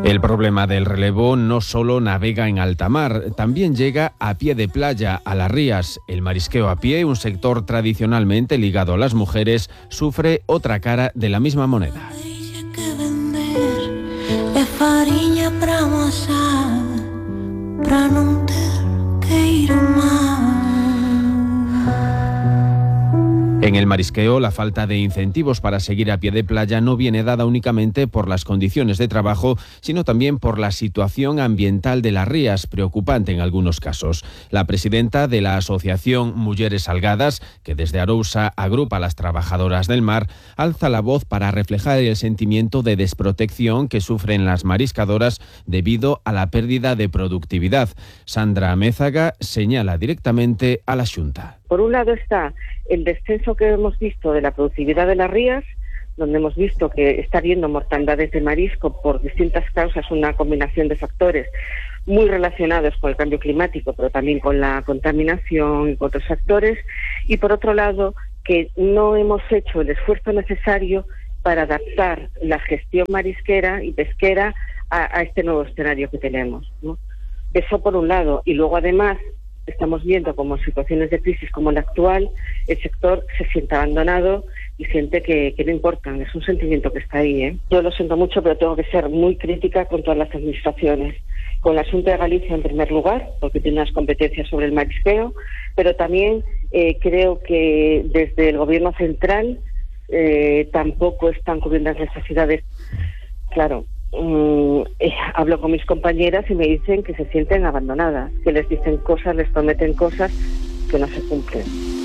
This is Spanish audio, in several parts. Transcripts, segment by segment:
El problema del relevo no solo navega en alta mar, también llega a pie de playa, a las rías. El marisqueo a pie, un sector tradicionalmente ligado a las mujeres, sufre otra cara de la misma moneda. En el marisqueo, la falta de incentivos para seguir a pie de playa no viene dada únicamente por las condiciones de trabajo, sino también por la situación ambiental de las rías, preocupante en algunos casos. La presidenta de la asociación Mujeres Salgadas, que desde Arousa agrupa a las trabajadoras del mar, alza la voz para reflejar el sentimiento de desprotección que sufren las mariscadoras debido a la pérdida de productividad. Sandra Mézaga señala directamente a la Xunta. Por un lado está el descenso que hemos visto de la productividad de las rías, donde hemos visto que está habiendo mortandades de marisco por distintas causas, una combinación de factores muy relacionados con el cambio climático, pero también con la contaminación y con otros factores. Y por otro lado, que no hemos hecho el esfuerzo necesario para adaptar la gestión marisquera y pesquera a este nuevo escenario que tenemos, ¿no? Eso por un lado. Y luego además estamos viendo como en situaciones de crisis como la actual, el sector se siente abandonado y siente que no importan. Es un sentimiento que está ahí, ¿eh? Yo lo siento mucho, pero tengo que ser muy crítica con todas las administraciones. Con la Xunta de Galicia en primer lugar, porque tiene unas competencias sobre el marisqueo, pero también creo que desde el gobierno central tampoco están cubriendo las necesidades. Claro, hablo con mis compañeras y me dicen que se sienten abandonadas, que les dicen cosas, les prometen cosas que no se cumplen.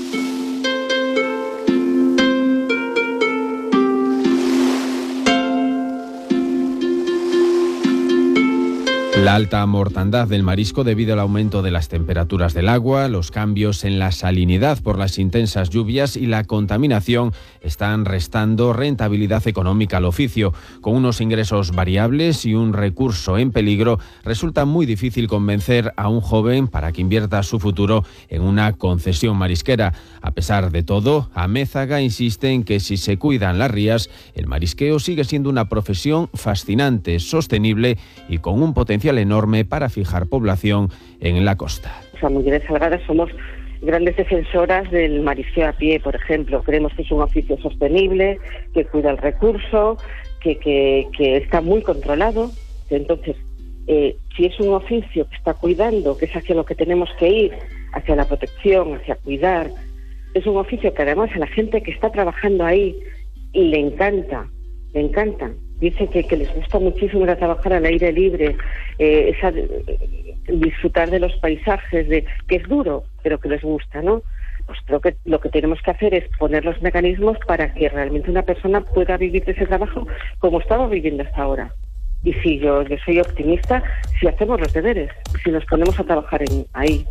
La alta mortandad del marisco debido al aumento de las temperaturas del agua, los cambios en la salinidad por las intensas lluvias y la contaminación están restando rentabilidad económica al oficio. Con unos ingresos variables y un recurso en peligro, resulta muy difícil convencer a un joven para que invierta su futuro en una concesión marisquera. A pesar de todo, Amézaga insiste en que si se cuidan las rías, el marisqueo sigue siendo una profesión fascinante, sostenible y con un potencial enorme para fijar población en la costa. Las Mujeres Salgadas somos grandes defensoras del marisqueo a pie, por ejemplo. Creemos que es un oficio sostenible, que cuida el recurso, que está muy controlado. Entonces, si es un oficio que está cuidando, que es hacia lo que tenemos que ir, hacia la protección, hacia cuidar, es un oficio que además a la gente que está trabajando ahí le encanta. Dicen que les gusta muchísimo ir a trabajar al aire libre, disfrutar de los paisajes, que es duro, pero que les gusta, ¿no? Pues creo que lo que tenemos que hacer es poner los mecanismos para que realmente una persona pueda vivir de ese trabajo como estaba viviendo hasta ahora. Y sí, yo soy optimista si hacemos los deberes, si nos ponemos a trabajar ahí.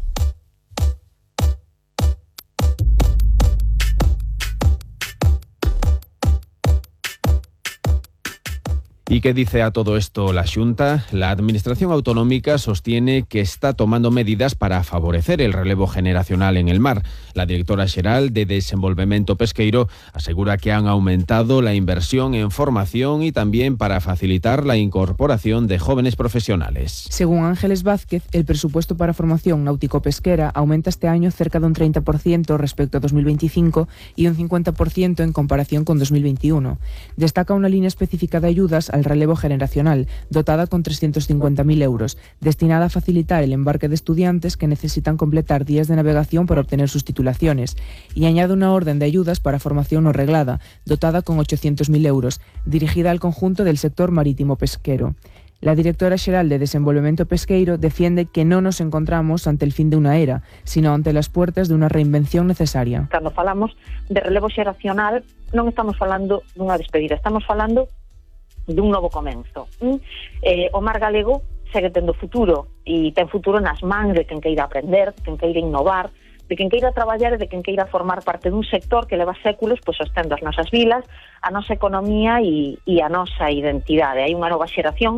¿Y qué dice a todo esto la Xunta? La Administración Autonómica sostiene que está tomando medidas para favorecer el relevo generacional en el mar. La directora xeral de Desenvolvemento Pesqueiro asegura que han aumentado la inversión en formación y también para facilitar la incorporación de jóvenes profesionales. Según Ángeles Vázquez, el presupuesto para formación náutico-pesquera aumenta este año cerca de un 30% respecto a 2025 y un 50% en comparación con 2021. Destaca una línea específica de ayudas al relevo generacional, dotada con 350.000 euros, destinada a facilitar el embarque de estudiantes que necesitan completar días de navegación para obtener sus titulaciones, y añade una orden de ayudas para formación no reglada, dotada con 800.000 euros, dirigida al conjunto del sector marítimo pesquero. La directora xeral de Desenvolvemento Pesqueiro defiende que non nos encontramos ante el fin de unha era, sino ante las puertas de unha reinvención necesaria. Cando falamos de relevo xeracional, non estamos falando dunha despedida, estamos falando dun novo comenzo. O mar galego segue tendo futuro e ten futuro nas mans de quen queira aprender, de quen queira innovar, de quen queira traballar e de quen queira formar parte dun sector que leva séculos sostendo as nosas vilas, a nosa economía e a nosa identidade. Hai unha nova xeración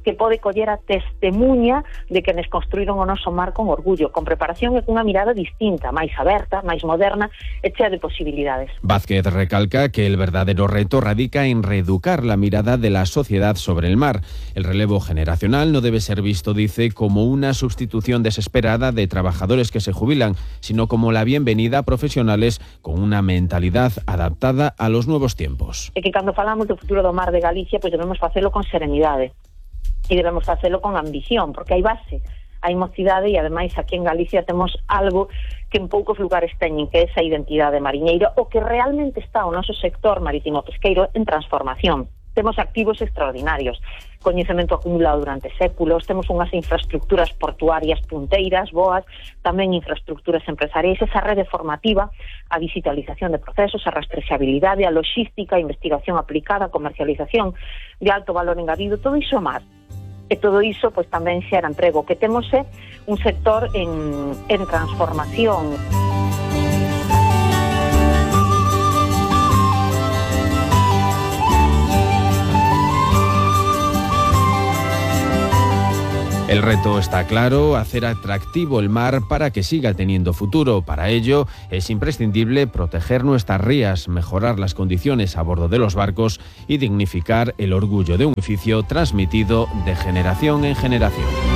que pode coller a testemunha de que nos construíron o noso mar con orgullo, con preparación e cunha mirada distinta, máis aberta, máis moderna e chea de posibilidades. Vázquez recalca que el verdadero reto radica en reeducar la mirada de la sociedad sobre el mar. El relevo generacional no debe ser visto, dice, como una sustitución desesperada de trabajadores que se jubilan, sino como la bienvenida a profesionales con una mentalidad adaptada a los nuevos tiempos. E que cando falamos do futuro do mar de Galicia, pois debemos facelo con serenidade. E debemos facelo con ambición, porque hai base, hai mocidade e ademais aquí en Galicia temos algo que en poucos lugares teñen, que é esa identidade mariñeira, o que realmente está o noso sector marítimo pesqueiro en transformación. Temos activos extraordinarios, coñecemento acumulado durante séculos, temos unhas infraestructuras portuarias punteiras, boas, tamén infraestructuras empresariais, esa rede formativa, a digitalización de procesos, a rastrexabilidade, a logística, a investigación aplicada, a comercialización de alto valor engadido, todo iso máis. E todo iso pois tamén xera emprego, que temos un sector en transformación. El reto está claro, hacer atractivo el mar para que siga teniendo futuro. Para ello es imprescindible proteger nuestras rías, mejorar las condiciones a bordo de los barcos y dignificar el orgullo de un oficio transmitido de generación en generación.